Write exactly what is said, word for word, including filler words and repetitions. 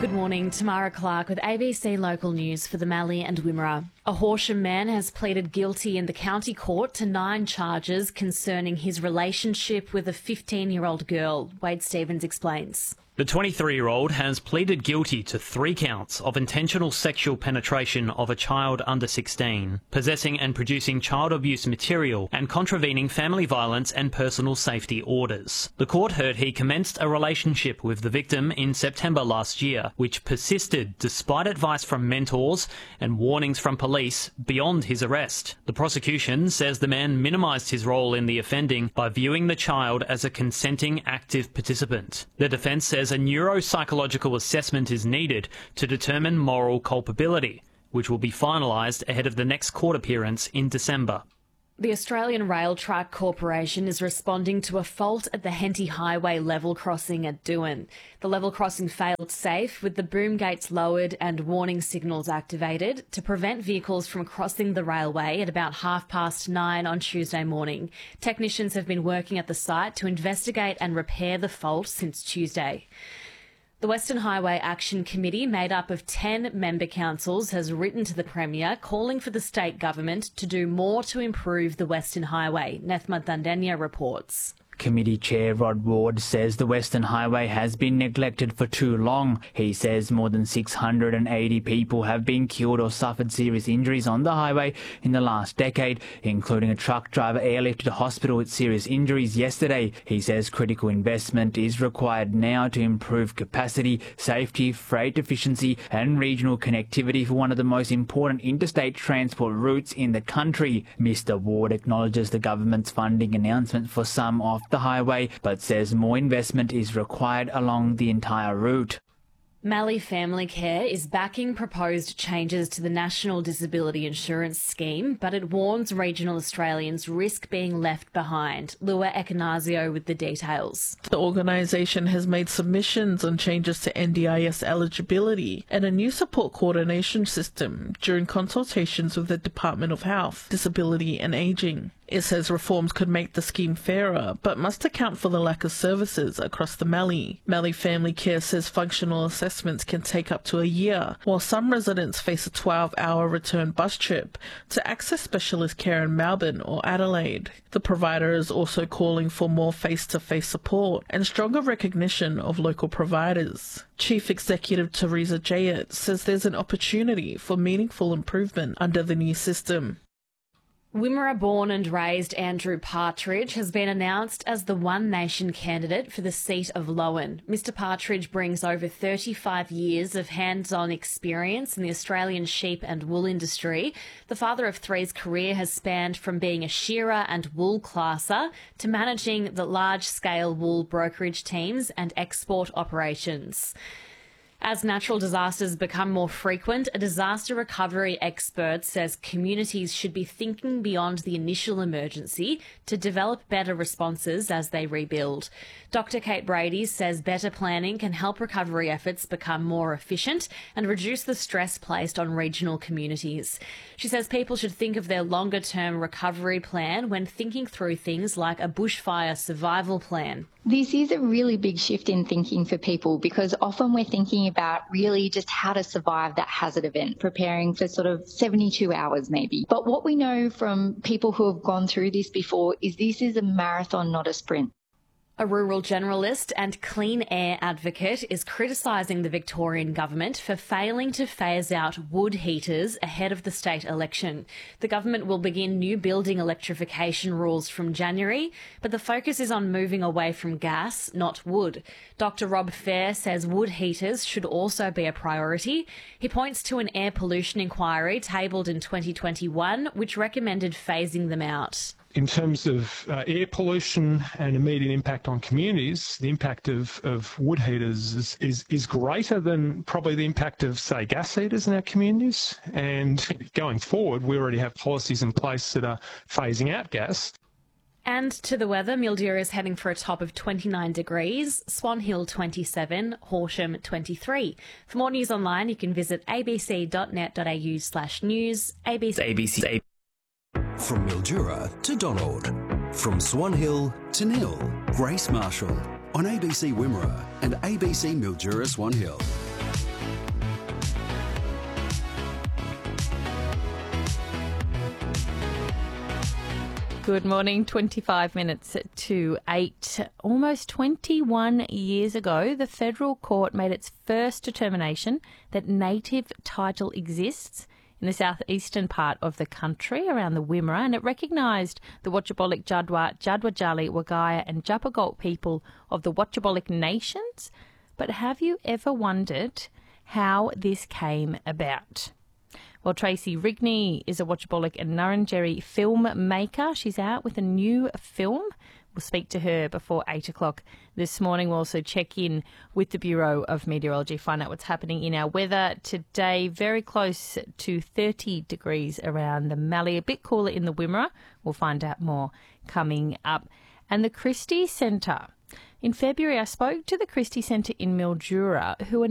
Good morning, Tamara Clark with A B C Local News for the Mallee and Wimmera. A Horsham man has pleaded guilty in the county court to nine charges concerning his relationship with a fifteen-year-old girl. Wade Stevens explains. The twenty-three-year-old has pleaded guilty to three counts of intentional sexual penetration of a child under sixteen, possessing and producing child abuse material, and contravening family violence and personal safety orders. The court heard he commenced a relationship with the victim in September last year, which persisted despite advice from mentors and warnings from police beyond his arrest. The prosecution says the man minimised his role in the offending by viewing the child as a consenting active participant. The defence says a neuropsychological assessment is needed to determine moral culpability, which will be finalised ahead of the next court appearance in December. The Australian Rail Track Corporation is responding to a fault at the Henty Highway level crossing at Doohan. The level crossing failed safe with the boom gates lowered and warning signals activated to prevent vehicles from crossing the railway at about half past nine on Tuesday morning. Technicians have been working at the site to investigate and repair the fault since Tuesday. The Western Highway Action Committee, made up of ten member councils, has written to the Premier calling for the state government to do more to improve the Western Highway. Nethma Dandenya reports. Committee Chair Rod Ward says the Western Highway has been neglected for too long. He says more than six hundred eighty people have been killed or suffered serious injuries on the highway in the last decade, including a truck driver airlifted to hospital with serious injuries yesterday. He says critical investment is required now to improve capacity, safety, freight efficiency and regional connectivity for one of the most important interstate transport routes in the country. Mister Ward acknowledges the government's funding announcement for some of the highway, but says more investment is required along the entire route. Mallee Family Care is backing proposed changes to the National Disability Insurance Scheme, but it warns regional Australians risk being left behind. Lua Ekanazio with the details. The organisation has made submissions on changes to N D I S eligibility and a new support coordination system during consultations with the Department of Health, Disability and Ageing. It says reforms could make the scheme fairer, but must account for the lack of services across the Mallee. Mallee Family Care says functional assessments can take up to a year, while some residents face a twelve-hour return bus trip to access specialist care in Melbourne or Adelaide. The provider is also calling for more face-to-face support and stronger recognition of local providers. Chief Executive Teresa Jayet says there's an opportunity for meaningful improvement under the new system. Wimmera-born and raised Andrew Partridge has been announced as the One Nation candidate for the seat of Lowan. Mister Partridge brings over thirty-five years of hands-on experience in the Australian sheep and wool industry. The father of three's career has spanned from being a shearer and wool classer to managing the large-scale wool brokerage teams and export operations. As natural disasters become more frequent, a disaster recovery expert says communities should be thinking beyond the initial emergency to develop better responses as they rebuild. Doctor Kate Brady says better planning can help recovery efforts become more efficient and reduce the stress placed on regional communities. She says people should think of their longer-term recovery plan when thinking through things like a bushfire survival plan. This is a really big shift in thinking for people because often we're thinking about really just how to survive that hazard event, preparing for sort of seventy-two hours maybe. But what we know from people who have gone through this before is this is a marathon, not a sprint. A rural generalist and clean air advocate is criticising the Victorian government for failing to phase out wood heaters ahead of the state election. The government will begin new building electrification rules from January, but the focus is on moving away from gas, not wood. Doctor Rob Fair says wood heaters should also be a priority. He points to an air pollution inquiry tabled in twenty twenty-one, which recommended phasing them out. In terms of uh, air pollution and immediate impact on communities, the impact of, of wood heaters is, is, is greater than probably the impact of, say, gas heaters in our communities. And going forward, we already have policies in place that are phasing out gas. And to the weather, Mildura is heading for a top of twenty-nine degrees, Swan Hill twenty-seven, Horsham twenty-three. For more news online, you can visit abc.net.au slash news. ABC. A B C. From Mildura to Donald, from Swan Hill to Nil, Grace Marshall on A B C Wimmera and A B C Mildura Swan Hill. Good morning, twenty-five minutes to eight. Almost twenty-one years ago, the federal court made its first determination that native title exists in the southeastern part of the country around the Wimmera, and it recognised the Wotjobaluk, Jadwa, Jadwajali, Wagaya and Jabbergalt people of the Wotjobaluk nations. But have you ever wondered how this came about? Well, Tracy Rigney is a Wotjobaluk and Nurrunjeri filmmaker. She's out with a new film. We'll speak to her before eight o'clock this morning. We'll also check in with the Bureau of Meteorology, find out what's happening in our weather today. Very close to thirty degrees around the Mallee, a bit cooler in the Wimmera. We'll find out more coming up. And the Christie Centre. In February, I spoke to the Christie Centre in Mildura, who are